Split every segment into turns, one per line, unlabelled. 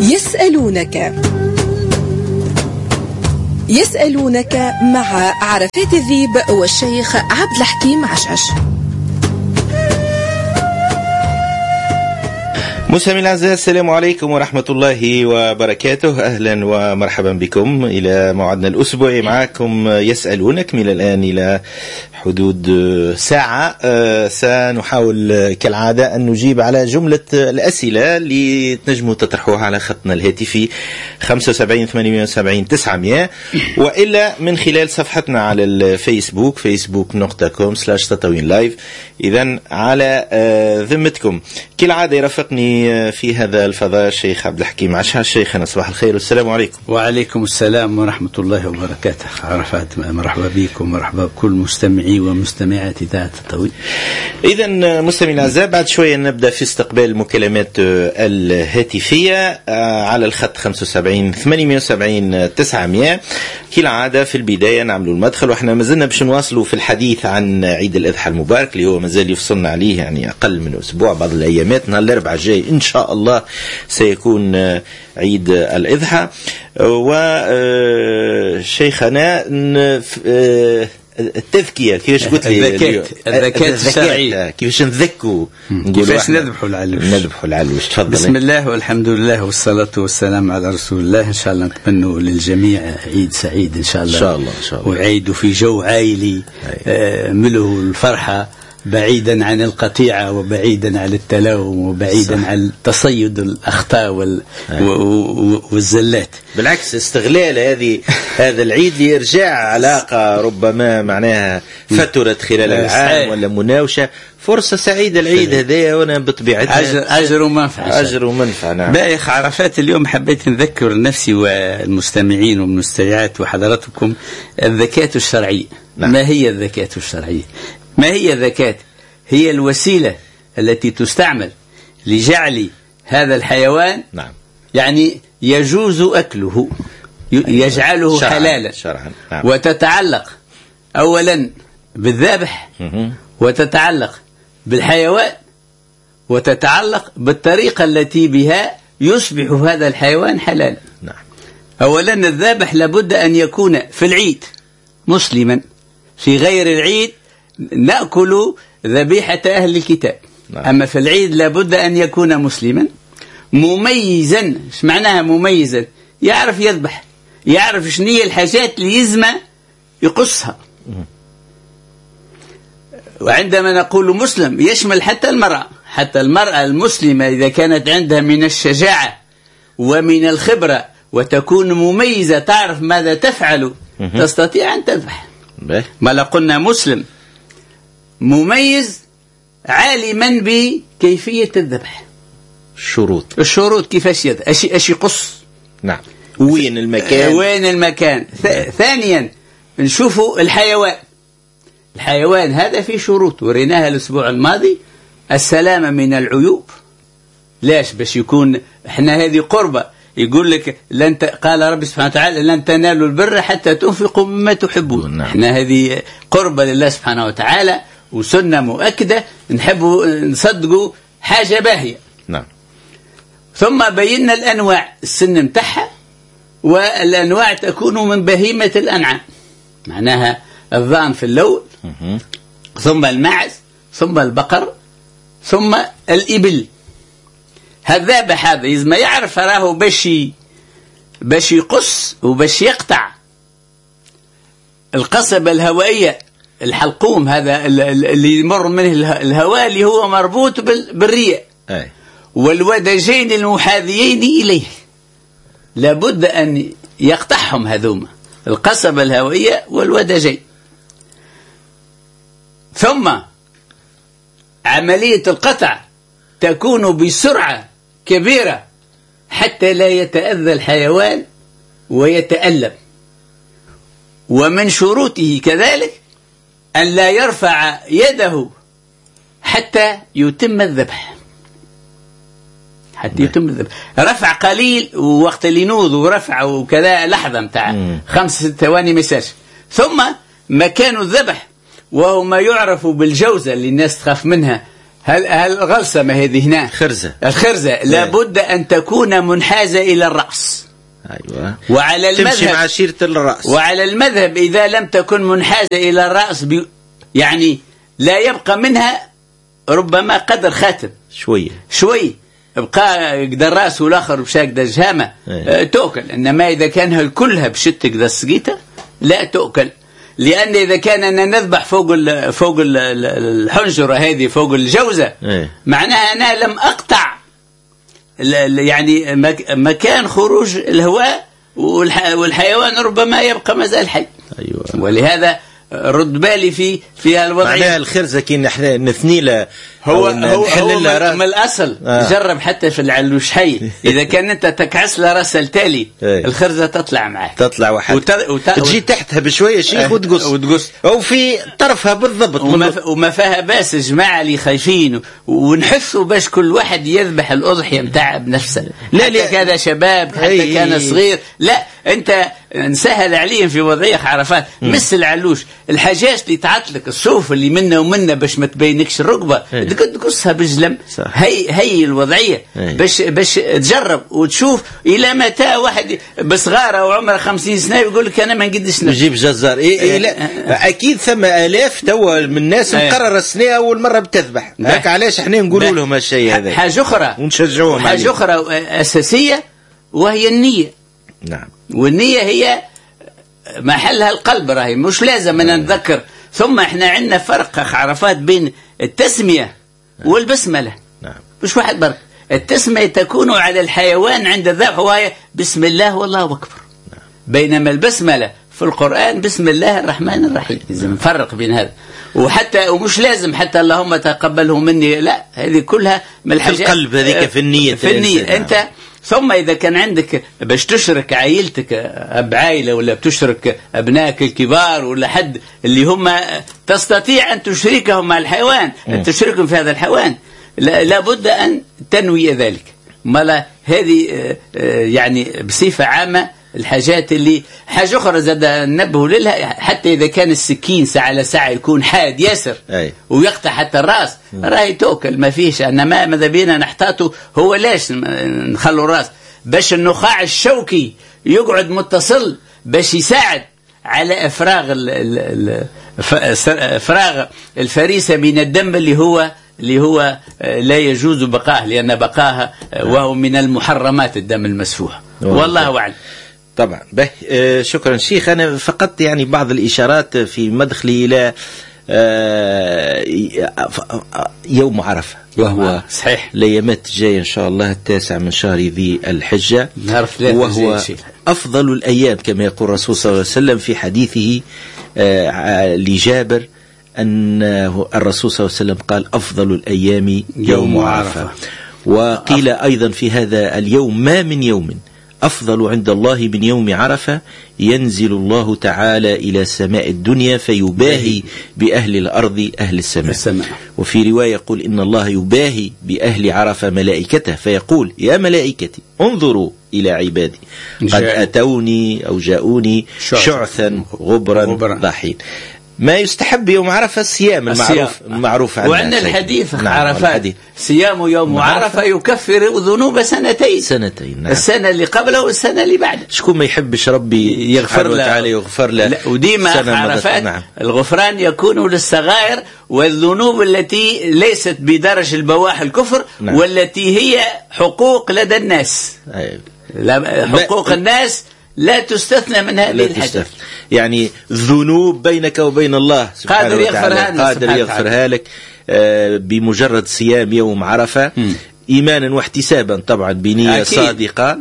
يسألونك مع عرفات الذيب والشيخ عبد الحكيم عشعش.
مستمعينا الأعزاء، السلام عليكم ورحمة الله وبركاته. أهلا ومرحبا بكم إلى موعدنا الأسبوعي معكم يسألونك من الآن إلى حدود ساعة. سنحاول كالعادة أن نجيب على جملة الأسئلة اللي تنجموا تطرحوها على خطنا الهاتفي 75 78 900، وإلا من خلال صفحتنا على الفيسبوك facebook.com/تطاوين لايف. إذن على ذمتكم كالعادة يرافقني في هذا الفضاء الشيخ عبد الحكيم عشعش. شيخنا صباح الخير والسلام عليكم.
وعليكم السلام ورحمة الله وبركاته. عرفات، مرحبا بكم، مرحبا بكل مستمعي ومستمعات إذاعة تطاوين.
إذن مستمعينا الأعزاء، بعد شوية نبدأ في استقبال المكالمات الهاتفية على الخط 75 78 900. كالعادة في البداية نعملوا المدخل، وإحنا ما زلنا باش نواصلوا في الحديث عن عيد الأضحى المبارك اللي هو مازال يفصلنا عليه، يعني أقل من أسبوع، بعض الأيامات. نهار الأربعاء الجاي إن شاء الله سيكون عيد الأضحى. وشيخنا التذكية كيفاش قلت لي؟
الذكاء الشرعي،
كيفاش نذكوا،
كيفاش نذبحوا
العلوش. تفضل.
بسم الله والحمد لله والصلاة والسلام على رسول الله. إن شاء الله نتمنوا للجميع عيد سعيد إن شاء الله.
إن شاء الله.
وعيد في جو عائلي ملؤه الفرحة، بعيدا عن القطيعة وبعيدا عن التلاوم وبعيدا عن تصيد الأخطاء والزلات.
بالعكس، استغلال هذا العيد لإرجاع علاقة ربما معناها فترت خلال العام ولا مناوشة. فرصة سعيدة العيد هذايا، وانا بطبيعتها
أجر ومنفعة.
نعم.
بايخ عرفات، اليوم حبيت نذكر نفسي والمستمعين والمستمعات وحضراتكم الذكاة الشرعية.
نعم.
ما هي الذكاة الشرعية؟ ما هي الذكاة؟ هي الوسيلة التي تستعمل لجعل هذا الحيوان،
نعم،
يعني يجوز أكله، يجعله حلالا
شرعا. نعم.
وتتعلق أولا بالذبح، وتتعلق بالحيوان، وتتعلق بالطريقة التي بها يصبح هذا الحيوان حلالا.
نعم.
أولا الذبح لابد أن يكون في العيد مسلما، في غير العيد نأكل ذبيحة أهل الكتاب.
نعم.
أما في العيد لابد أن يكون مسلما مميزا. ايش معناها مميزا؟ يعرف يذبح، يعرف شنية الحاجات اللي يزمى يقصها. وعندما نقول مسلم يشمل حتى المرأة. حتى المرأة المسلمة إذا كانت عندها من الشجاعة ومن الخبرة وتكون مميزة، تعرف ماذا تفعل، تستطيع أن تذبح. ما قلنا مسلم مميز عالما بكيفية الذبح. الشروط كيفاش يذبح، أشي يقص.
نعم. وين
المكان. ثانيا نشوفوا الحيوان هذا في شروط وريناها الأسبوع الماضي. السلامة من العيوب. لاش؟ باش يكون احنا هذه قربة. يقول لك قال رب سبحانه وتعالى لن تنالوا البر حتى تنفقوا مما تحبون.
نعم.
احنا هذه قربة لله سبحانه وتعالى وسنة مؤكدة، نحبوا نصدقوا حاجة باهية.
نعم.
ثم بينا الأنواع، السن متاعها، والأنواع تكون من بهيمة الأنعام، معناها الضأن في الأول، ثم الماعز، ثم البقر، ثم الإبل. هالذابح هذا إذا ما يعرف راه باش يقص وباش يقطع القصبة الهوائية، الحلقوم هذا اللي يمر منه الهواء اللي هو مربوط بالرئة، والودجين المحاذيين إليه، لابد أن يقطعهم هذوما، القصبة الهوائية والودجين. ثم عملية القطع تكون بسرعة كبيرة حتى لا يتأذى الحيوان ويتألم. ومن شروطه كذلك أن لا يرفع يده حتى يتم الذبح. يتم الذبح، رفع قليل ووقت اللي ينوض ورفع وكذا لحظة متاع 5 ثواني مساج. ثم مكان الذبح وهو ما يعرف بالجوزة اللي الناس تخاف منها الغلسة ما هذه هنا الخرزة لابد أن تكون منحازة إلى الرأس.
أيوة.
وعلى المذهب
تمشي مع شيرة الرأس.
وعلى المذهب إذا لم تكن منحازة إلى الرأس يعني لا يبقى منها ربما قدر خاتم شوي بقى قدر الراس والآخر بشا قدر جهامة تؤكل. إنما إذا كان كلها بشت قدر السقيتة لا تؤكل، لأن إذا كان نذبح فوق الحنجرة هذه فوق الجوزة معناها أنا لم أقطع يعني مكان خروج الهواء، والحيوان ربما يبقى مازال حي.
أيوة.
ولهذا رد بالي في الوضعية.
معناها الخرزة كي نثني له
هو من الأصل جرب حتى في العلوش حي إذا كان أنت تكعس له رأس التالي الخرزة تطلع معه،
تطلع واحد تجي تحتها بشوية شيخ وتقص أو في طرفها بالضبط.
وما فيها باس جماعة اللي خايفين ونحثوا باش كل واحد يذبح الأضحية متاعه بنفسه. لا كان شباب حتى كان صغير، لا أنت نسهل عليهم في وضعية عرفات. مس العلوش الحاجات اللي تعطلك الصوف اللي منا ومنا باش ما تبينكش الركبة تقصها بجلم. هي الوضعية باش تجرب وتشوف إلى متى واحد بصغارة وعمره 50 سنة يقول لك أنا ما نقدش
نجيب جزار. لا أكيد ثم آلاف توا من الناس مقرر السنة أول مرة بتذبح. هاك علاش احنا نقولوا لهم هالشيء هذا.
حاجة أخرى
ونشجعوهم.
حاجة أخرى أساسية وهي النية.
نعم.
والنية هي محلها القلب، راهي مش لازم أن نذكر. ثم احنا عندنا فرق عرفات بين التسمية والبسملة.
نعم.
مش واحد برك. التسمية تكون على الحيوان عند الذبح وهي بسم الله والله أكبر.
نعم.
بينما البسملة في القرآن بسم الله الرحمن الرحيم. لازم نفرق بين هذا. ومش لازم حتى اللهم تقبله مني، لا هذه كلها من الحاجات
في القلب هذيك في النية.
أنت ثم إذا كان عندك باش تشرك عائلتك أب عائلة ولا بتشرك أبنائك الكبار ولا حد اللي هم تستطيع أن تشركهم مع الحيوان، أن تشركهم في هذا الحيوان، لابد أن تنوي ذلك. مالا هذه يعني بصفة عامة الحاجات اللي حاجة أخرى زاد ننبه لها. حتى إذا كان السكين ساعة على ساعة يكون حاد ياسر ويقطع حتى الرأس راهي تأكل ما فيش. أنما ماذا بينا نحتاطه هو ليش نخلوا الرأس باش النخاع الشوكي يقعد متصل باش يساعد على إفراغ الفريسة من الدم اللي هو لا يجوز بقاه، لأن بقاها وهو من المحرمات الدم المسفوح. والله أعلم.
طبعا. شكرا شيخ. أنا فقط يعني بعض الإشارات في مدخلي إلى يوم عرفة، وهو
صحيح
الأيامات الجاية إن شاء الله 9 من شهر ذي الحجة، وهو أفضل الأيام كما يقول الرسول صلى الله عليه وسلم في حديثه لجابر أن الرسول صلى الله عليه وسلم قال أفضل الأيام يوم عرفة. وقيل أيضا في هذا اليوم ما من يوم أفضل عند الله من يوم عرفة، ينزل الله تعالى إلى سماء الدنيا فيباهي بأهل الأرض أهل السماء. وفي رواية يقول إن الله يباهي بأهل عرفة ملائكته فيقول يا ملائكتي انظروا إلى عبادي قد أتوني أو جاءوني شعثا غبرا ضاحين. ما يستحب يوم عرفة الصيام المعروف عنه.
وعند الحديث عرفات صيام يوم عرفة يكفر ذنوب سنتين.
نعم.
السنة اللي قبله والسنة اللي بعده.
شكون ما يحبش ربي يغفر له
وديما عرفات. نعم. الغفران يكون للصغائر والذنوب التي ليست بدرج البواح الكفر. نعم. والتي هي حقوق لدى الناس. حقوق الناس لا تستثنى من هذه الحاجة.
يعني ذنوب بينك وبين الله سبحانه وتعالى قادر يغفرها لك بمجرد صيام يوم عرفة إيمانا واحتسابا طبعا بنية صادقة.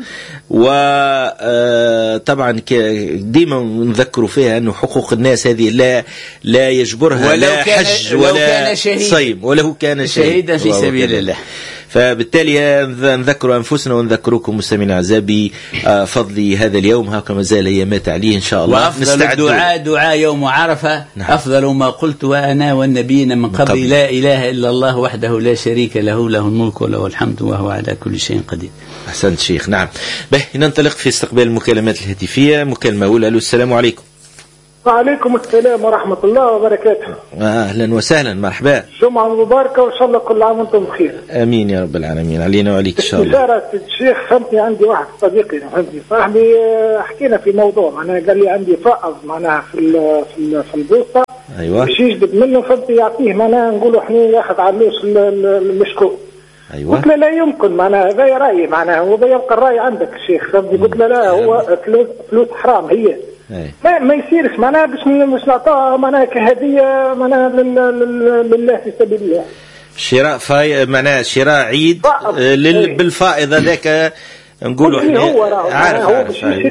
وطبعا ديما نذكروا فيها أنه حقوق الناس هذه لا يجبرها لا حج ولا صيم ولو كان
شهيدا في سبيل الله.
فبالتالي نذكر أنفسنا ونذكركم مستمعين أعزائي بفضل هذا اليوم. هكذا ما زال أيامات عليه إن شاء الله.
وأفضل دعاء يوم عرفة. نعم. أفضل ما قلت وأنا والنبيين من قبل لا إله إلا الله وحده لا شريك له له الملك وله الحمد وهو على كل شيء قدير.
أحسنت شيخ. نعم. ننطلق في استقبال المكالمات الهاتفية. مكالمة أولى. السلام عليكم.
وعليكم السلام ورحمة الله وبركاته.
أهلا وسهلا، مرحبا.
جمعة مباركة وإن شاء الله كل عام وأنتم بخير.
آمين يا رب العالمين، علينا وعليك إن شاء الله.
إشارة الشيخ، فهمتني، عندي واحد صديقي عندي صاحبي حكينا في موضوع، معناها قال لي عندي فائض معناها في البوسطة.
أيوة.
باش يجلب منه، فهمتني، يعطيه معناها نقولوا احنا ياخذ علوش المشكوك.
أيوة.
قلت له لا يمكن، معناها هذا رأيي، معناها هو يبقى الرأي عندك الشيخ، فهمتني. قلت له لا، هو فلوس حرام هي. ما يصيرش معناها باش نعطوها معناها كهدية معناها لله في سبيل الله.
شراء معناها شراء عيد بالفائض هذاك نقولوا احنا.
هو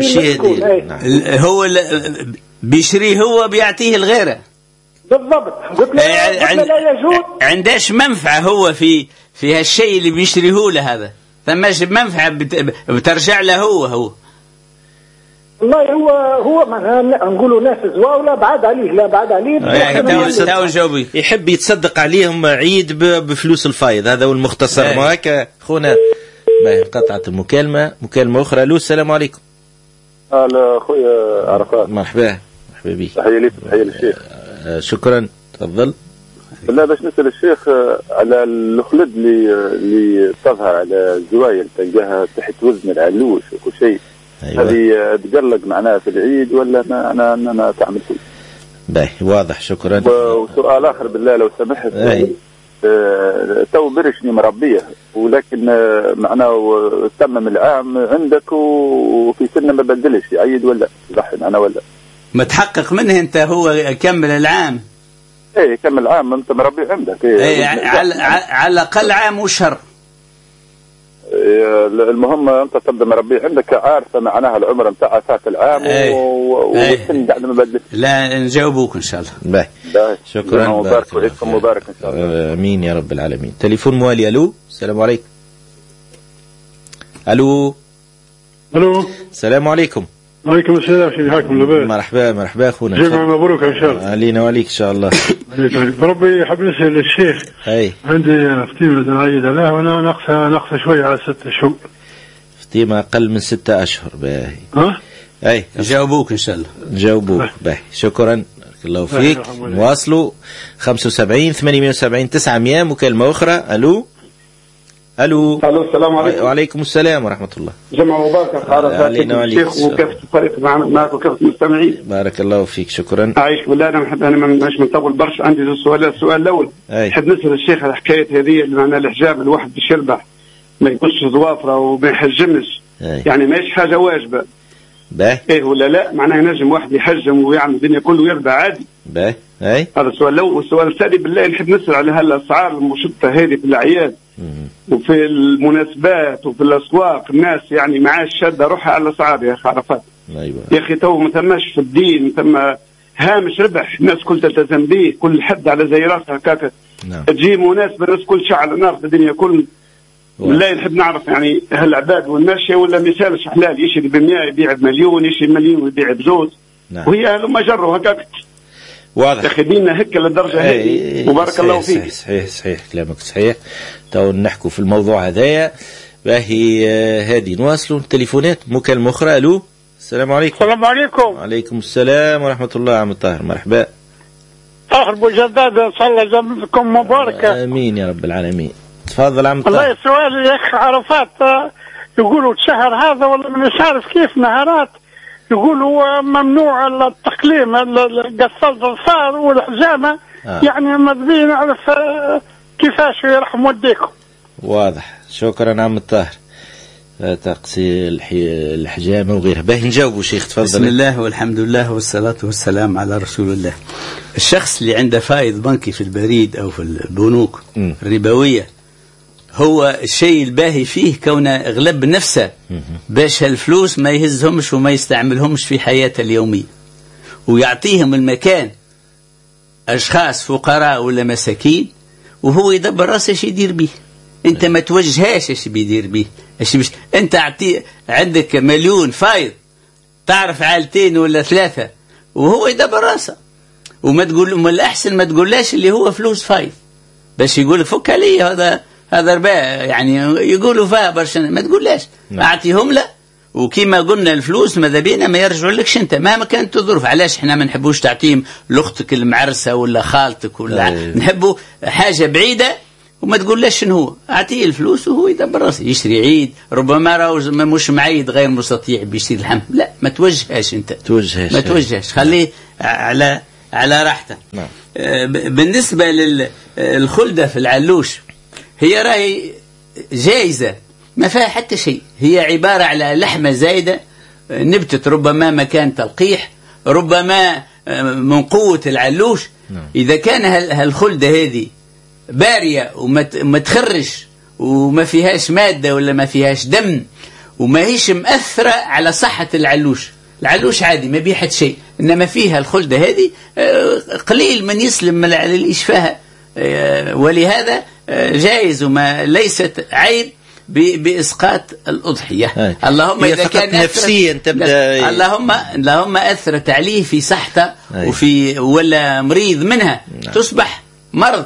هو بيشريه، هو بيعطيه الغيره.
بالضبط. قلت له لا يجوز.
عنداش منفعة هو في هالشيء اللي بيشريه له هذا، ثماش منفعة بترجع له هو.
والله هو معناها نقولوا ناس زواوله بعد عليه
يحب يتصدق عليهم عيد بفلوس الفايض، هذا هو المختصر. ما هكا خونا. انقطعت المكالمة. مكالمة أخرى. ألو، السلام عليكم.
هلا خويا عرفات.
مرحبا بك.
تحية ليك وتحية للشيخ.
شكرا، تفضل.
بالله باش نسأل الشيخ على الخلد اللي تظهر على الزوايا تلقاها تحت وزن العلوش وكل شيء.
أيوة.
هذه تقلق معناها في العيد ولا أنا تعمل شيء؟
باهي، واضح، شكرا.
وسؤال آخر بالله لو سمحت. تو برشني مربيه، ولكن معناه تمم العام عندك وفي سنة ما بدلش، يعيد ولا صح أنا ولا
ما تحقق منه أنت؟ هو كمل العام.
ايه كمل العام انت مربي عندك.
ايه على الأقل عام وشهر.
المهم انت تبدا مربي عندك عارفه معناها العمر نتاع فات العام. والسن قاعد ما بدل.
لا نجاوبوك ان شاء الله.
باهي، شكرا.
مبارك وعيدكم مبارك ان شاء الله.
امين يا رب العالمين. تليفون موالي. الو، السلام عليكم. الو، السلام عليكم.
وعليكم السلام، حياكم لباس.
مرحبا اخونا.
جمعة مبروك ان شاء الله.
علينا وعليك ان شاء الله.
ربي يحب نسأل الشيخ. عندي فتيمة نعيد عليها وانا ناقصة شوية على 6 شهور.
فتيمة اقل من 6 اشهر. باهي.
جاوبوك ان شاء الله.
جاوبوك. باهي، شكرا، بارك الله فيك. نواصلوا. 75 870 900. مكالمة اخرى. الو،
السلام عليكم.
وعليكم السلام ورحمة الله.
جمعة مباركة على الشيخ وكافة الفريق معك وكافة المستمعين.
بارك الله فيك، شكرا.
عايش بالله. أنا مش منطول برشا، عندي 2 سؤالات. السؤال الأول نحب نسأل الشيخ على حكاية هذه اللي معناها الحجاب، الواحد باش يربح ما يقصش ضوافره وما يحجمش، يعني ماهيش حاجة واجبة. ايه ولا لا؟ معناها ينجم واحد يحجم ويعمل الدنيا كله ويربح عادي.
هذا
السؤال الأول. والسؤال الثاني بالله نحب نسأل على هالأسعار المشطة هذه في الأعياد وفي المناسبات وفي الأسواق. الناس يعني معاش شادة روحها على الأسعار يا أخي عرفات. يا أخي تو ما ثماش في الدين، ثم هامش ربح، الناس كل تلتزم به، كل حد على زي راسها هكاكا. تجي مناسبة الناس كل شيء على نار في الدنيا كل. بالله نحب نعرف يعني هالعباد والماشية ولا مثالش حلال، يشري ب100 يبيع ب1,000,000، يشري ب1,000,000 ويبيع ب2. وهي هلما جروا هكاك.
واضح.
ياخذينا هكا للدرجه هذه. مبارك الله فيك.
صحيح كلامك صحيح. تو نحكوا في الموضوع هذايا. باهي، هذه نواصلوا التليفونات. مكالمة أخرى. ألو، السلام عليكم.
السلام عليكم.
وعليكم السلام ورحمة الله. عم الطاهر، مرحبا.
طاهر بوجداد، إن شاء الله جمعتكم مباركة.
آمين يا رب العالمين. تفضل عم الطاهر.
الله السؤال يا أخي عرفات، يقولوا الشهر هذا ولا مش عارف كيف نهارات يقولوا ممنوع التقليم قص الظفار والحجامة. يعني ماذا نعرف كيفاش يرحم والديكم.
واضح، شكرا عم الطاهر. تقصي الحجامة وغيرها. باهي نجاوبوا شيخ، تفضل.
بسم الله والحمد لله والصلاة والسلام على رسول الله. الشخص اللي عنده فائض بنكي في البريد أو في البنوك الربوية، هو الشيء الباهي فيه كونه اغلب نفسه باش هالفلوس ما يهزهمش وما يستعملهمش في حياته اليومية، ويعطيهم المكان أشخاص فقراء ولا مساكين، وهو يدبر راسه ايش يدير به. انت ما توجهاش ايش بيدير به، ايش مش انت عندك 1,000,000 فايض، تعرف 2 ولا 3، وهو يدبر راسه. وما تقول من الأحسن ما تقوللاش اللي هو فلوس فايض باش يقول فك علي هذا ربا، يعني يقولوا فيها برشا، ما تقوللاش. أعطيهم له وكما قلنا الفلوس ماذا بينا ما يرجعوا لكش انت مهما كانت الظروف. علاش احنا ما نحبوش تعطيهم لاختك المعرسه ولا خالتك ولا نحبوا حاجه بعيده وما تقولش شنو هو، اعطيه الفلوس وهو يدبر راسه يشري عيد. ربما راهو مش معيد غير مستطيع بيشتري اللحم، لا ما توجهش انت، ما توجهش، خليه على راحته. بالنسبه للخلده في العلوش هي راهي جائزه ما فيها حتى شيء، هي عباره على لحمه زايده نبتت ربما مكان تلقيح، ربما من قوه العلوش. اذا كان هالخلده هذه بارية وما تخرج وما فيهاش مادة ولا ما فيهاش دم وما هيش مأثرة على صحة العلوش عادي ما بيه حد شيء، إنما فيها الخلدة هذه قليل من يسلم من الإشفاء، ولهذا جائز وما ليست عيب بإسقاط الأضحية. اللهم إذا كان
نفسيا تبدأ
اللهم أثرت عليه في صحته ولا مريض منها تصبح مرض،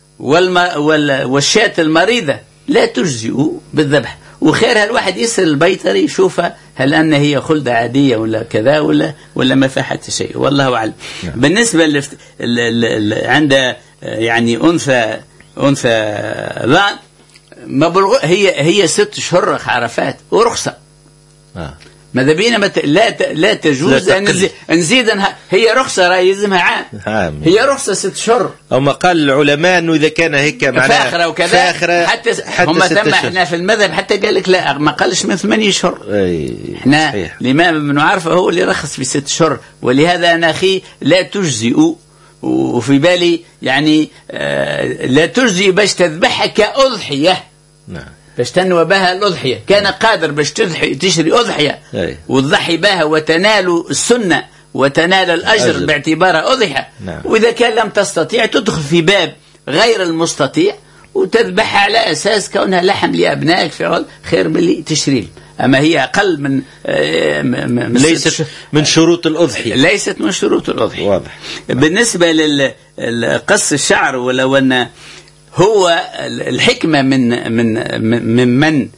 والشاة المريضة لا تجزئ بالذبح، وخيرها الواحد يسأل البيطري يشوفها هل أن هي خلدة عادية ولا كذا ولا ما فيها حتى شيء، والله أعلم. بالنسبة عند يعني أنثى ضأن هي 6 أشهر عرفات ورخصة. ماذا بينا لا تجوز أن نزيدها، هي رخصة راهي يلزمها عام. هي رخصة 6 أشهر.
أما قال العلماء إنه إذا كان هيك معناها
فاخرة وكذا حتى هم ثم احنا في المذهب حتى قال لك لا ما قالش من 8 أشهر. احنا الإمام ابن عرفة هو اللي رخص في 6 أشهر، ولهذا أنا أخي لا تجزئ، وفي بالي يعني لا تجزئ باش تذبحها كأضحية. باش تنوى بها الأضحية، كان قادر باش تشري أضحية وتضحي بها وتنال السنة وتنال الأجر باعتبارها أضحية. وإذا كان لم تستطيع تدخل في باب غير المستطيع وتذبحها على أساس كونها لحم لأبنائك في خير من اللي تشري. أما هي أقل من
ليست من شروط الأضحية،
ليست من شروط الأضحية.
واضح.
بالنسبة لقص الشعر، ولو أن هو الحكمة من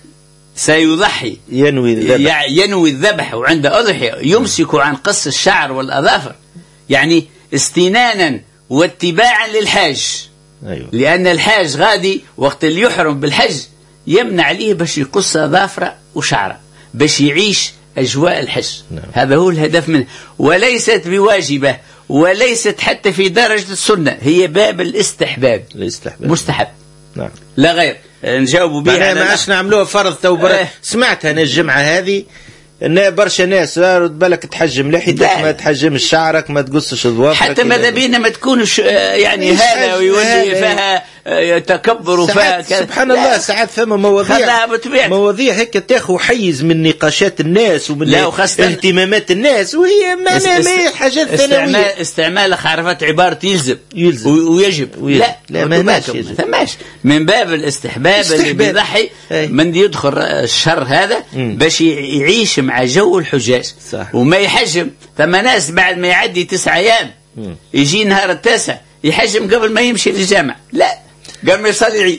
سيضحي ينوي الذبح وعند أضحية يمسك عن قص الشعر والأظافر، يعني استنانا واتباعا للحاج. لأن الحاج غادي وقت اللي يحرم بالحج يمنع عليه باش يقص أظافره وشعره باش يعيش أجواء الحج. هذا هو الهدف منه، وليست بواجبة وليست حتى في درجة السنة، هي باب الاستحباب. مستحب لا غير. نجاوبوا بها
ما عادش نعملوها فرض. سمعت أنا الجمعة هذه ان برشا ناس بالك تحجم لحيتك ما تحجمش شعرك ما تقصش ظوافرك،
حتى ماذا بينا ما تكونش يعني هذا ويولي فيها تكبر وفيها
سبحان الله. ساعات ثم مواضيع هيك تاخذ حيز من نقاشات الناس ومن اهتمامات الناس، وهي ما حاجات ثانويه.
استعمالك عرفت عباره يلزم ويجب. لا ما ثماش من باب الاستحباب اللي بيضحي من يدخل الشر هذا باش يعيش مع جو الحجاج وما يحجم. ثم ناس بعد ما يعدي 9 أيام يجي نهار التاسع يحجم قبل ما يمشي للجامع، لا قبل ما يصلي العيد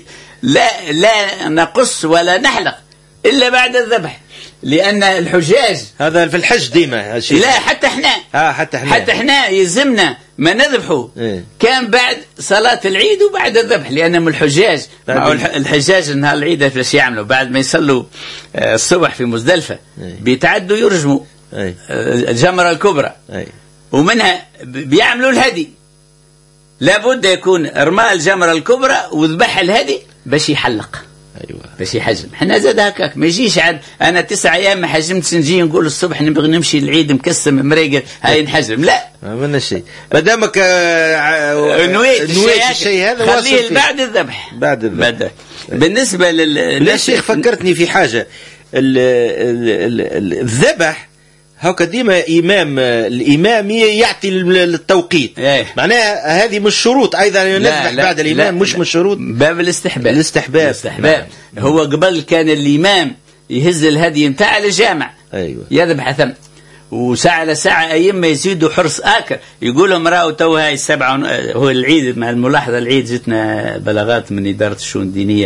لا نقص ولا نحلق إلا بعد الذبح، لأن الحجاج
هذا في الحج ديما
لا حتى احنا يلزمنا ما نذبحه كان بعد صلاة العيد وبعد الذبح، لأن من الحجاج الحجاج نهار العيد فاش يعملوا بعد ما يصلوا الصبح في مزدلفة بيتعدوا يرجموا الجمرة الكبرى ومنها بيعملوا الهدي، لابد يكون رمى الجمرة الكبرى وذبح الهدي باش يحلق. باش يحجم. حنا زاد هكاك ما يجيش عاد انا 9 أيام ما حجمتش نجي نقول الصبح نبغي نمشي العيد مكسم مريقل هاي نحجم، لا
ما عملنا شيء ما دامك
نويت الشيء هذا خليه بعد الذبح. بالنسبه
للشيخ فكرتني في حاجه، الذبح هكا ديما الإمام يعطي التوقيت معناها هذه مش شروط أيضا نذبح بعد الإمام مش من شروط
باب الاستحباب. هو قبل كان الإمام يهز الهدي متاع الجامع يذبح ثم وساعة لساعة أيام ما يزيدوا حرص آكر يقولوا مرأة تو هاي 7 هو العيد مع الملاحظة العيد جتنا بلاغات من إدارة الشؤون الدينية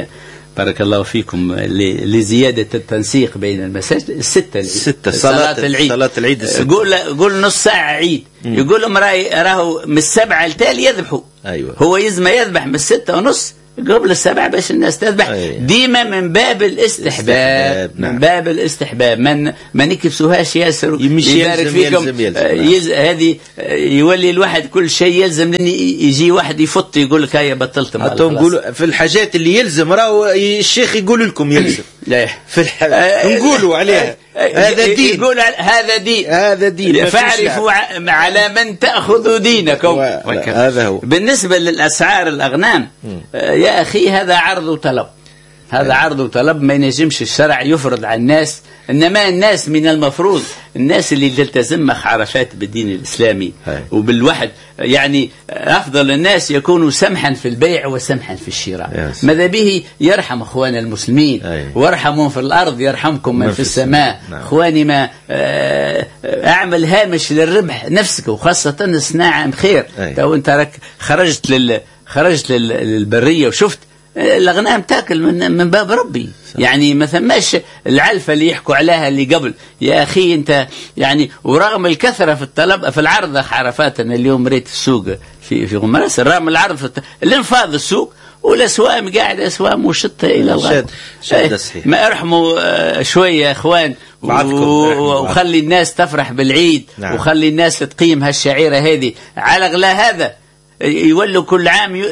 بارك الله فيكم لزيادة التنسيق بين المساجد الستة صلاة العيد قول نص ساعة عيد. يقول لهم راهو من 7 لتالي يذبحوا. أيوة. هو يزم يذبح من 6:30 قبل 7 باش الناس تذبح. أيوة. ديما من باب الاستحباب. نعم. من باب الاستحباب ما نكبسوهاش ياسر. يبارك فيكم. هذه يولي الواحد كل شيء يلزم، لأن يجي واحد يفط يقول لك هيا بطلت.
حتى نقولوا في الحاجات اللي يلزم راهو الشيخ يقول لكم يلزم. لا في نقولوا عليها هذا دين.
يقول هذا دين فاعرفوا على من تأخذ دينكم.
هذا هو.
بالنسبة للأسعار الأغنام يا أخي هذا عرض وطلب. هذا عرض وطلب، ما ينجمش الشرع يفرض على الناس. إنما الناس من المفروض الناس اللي تلتزم عرفات بالدين الإسلامي وبالوحد، يعني أفضل الناس يكونوا سمحا في البيع وسمحا في الشراء. ماذا به يرحم أخوان المسلمين. وارحموا في الأرض يرحمكم من في السماء. أخواني ما أعمل هامش للربح نفسك، وخاصة الصناعة خير. تو أنت خرجت للبرية وشفت الأغنام تاكل من باب ربي. يعني ما ثماش العلفة اللي يحكوا عليها اللي قبل. يا أخي أنت يعني ورغم الكثرة في الطلب في العرض عرفات. أنا اليوم ريت السوق في غمراس، رغم العرض في الانفاض السوق والأسواق قاعدة أسواق مشطة إلى الغد. ما ارحموا شوية يا إخوان وخلي الناس تفرح بالعيد. نعم. وخلي الناس تقيم هالشعيرة هذه على غلا هذا. يولوا كل عام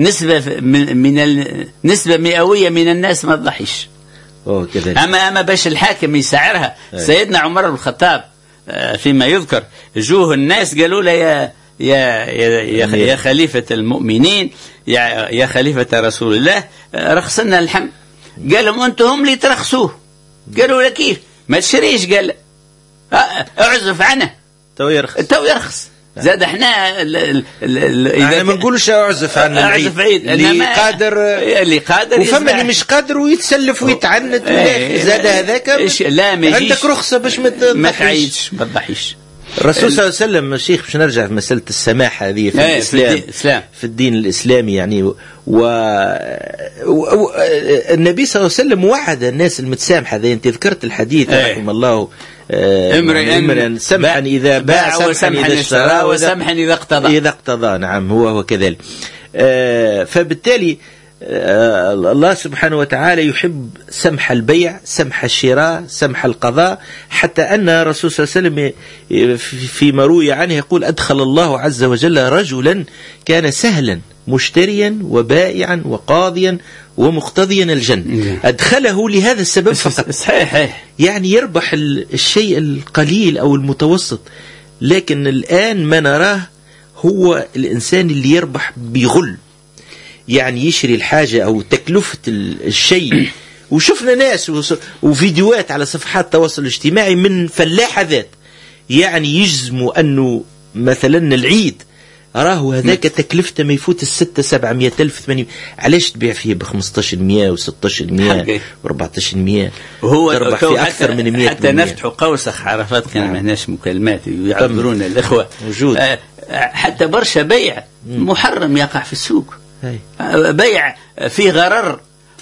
نسبة مئوية من الناس ما تضحيش. أما باش الحاكم يسعرها. سيدنا عمر بن الخطاب فيما يذكر جوه الناس قالوا له يا خليفة المؤمنين يا خليفة رسول الله رخصنا اللحم. قال لهم أنتم هم اللي ترخصوه. قالوا له كيف ما تشريش؟ قال اعزف عنه تو يرخص. زاد احنا
اذا ما نقولش اعزف عن العيد اللي قادر وفما اللي مش قادر ويتسلف ويتعنت. زاد هذاك عندك رخصه باش ما تعيدش
ما تضحيش.
الرسول صلى الله عليه وسلم الشيخ باش نرجع في مسألة السماحة هذه في الإسلام في الدين الإسلامي يعني النبي صلى الله عليه وسلم وعد الناس المتسامحة. ذي أنت ذكرت الحديث رحم الله امرئ سمحا إذا باع وسمحا إذا اشترى
وسمحا إذا
اقتضى. نعم هو كذلك. فبالتالي الله سبحانه وتعالى يحب سمح البيع سمح الشراء سمح القضاء، حتى أن الرسول صلى الله عليه وسلم فيما روي عنه يقول أدخل الله عز وجل رجلا كان سهلا مشتريا وبائعا وقاضيا ومقتضيا الجنة. أدخله لهذا السبب فقط.
صحيح.
يعني يربح الشيء القليل أو المتوسط. لكن الآن ما نراه هو الإنسان اللي يربح بغل، يعني يشري الحاجة أو تكلفة الشيء. وشفنا ناس وفيديوهات على صفحات التواصل الاجتماعي من فلاحة ذات يعني يجزموا أنه مثلا العيد راه هذاك تكلفته ما يفوت 600-700 ألف 800. علاش تبيع فيه ب15% و16% و14%؟
وهو
تربح في أكثر من 100%.
حتى نفتحوا قوسخ عرفات كان ما هناش مكالمات يعبرون الإخوة موجود. حتى برشا بيع محرم يقع في السوق. بيع فيه غرر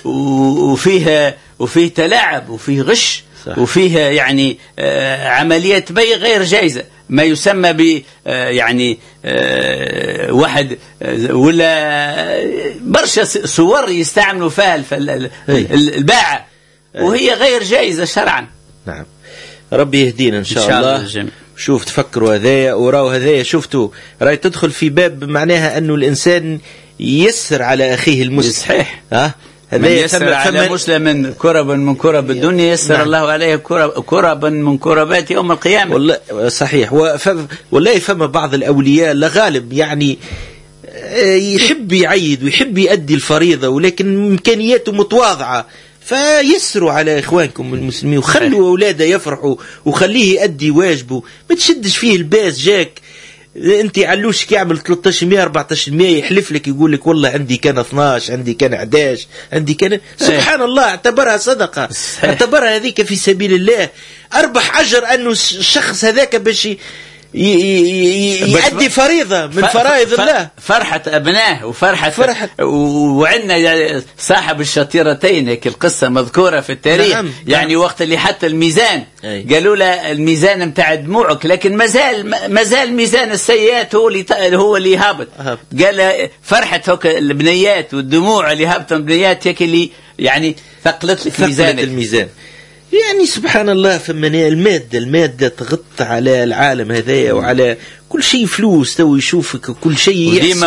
وفيه تلاعب وفيه غش. صح. وفيه يعني عملية بيع غير جائزة، ما يسمى ب يعني واحد ولا برشا صور يستعملوا فيها الباعة وهي غير جائزة شرعا.
نعم ربي يهدينا إن شاء الله. شوف تفكروا هذايا وراو هذايا شفتوا راي تدخل في باب معناها أنه الإنسان يسر على أخيه المسلم.
صحيح. من يسر على مسلم كربا من كرب الدنيا يسر. نعم. الله عليه كربا من كربات يوم القيامة.
والله صحيح. والله فما بعض الأولياء لغالب يعني يحب يعيد ويحب يؤدي الفريضة ولكن إمكانياته متواضعة، فيسروا على إخوانكم المسلمين وخلوا أولاده يفرحوا وخليه يؤدي واجبه. ما تشدش فيه الباس. جاك انت علوشك يعمل 13% 14% يحلف لك يقول لك والله عندي كان 12 عندي كان 11 عندي كان سبحان الله اعتبرها صدقة. اعتبرها هذيك في سبيل الله. أربح أجر أنه الشخص هذاك باش يؤدي فريضة من فرائض الله.
فرحة أبناه وفرحة وعندنا صاحب الشطيرتين هيك القصة مذكورة في التاريخ.
نعم.
يعني وقت اللي حتى الميزان قالوا له الميزان متاع دموعك، لكن مازال ميزان السيئات هو اللي هابط. قال فرحة هوك البنيات والدموع اللي هابطة البنيات هيك اللي يعني ثقلت لك
الميزان. يعني سبحان الله، فمن المادة تغطى على العالم هذايا وعلى كل شيء، فلوس تو يشوفك كل شيء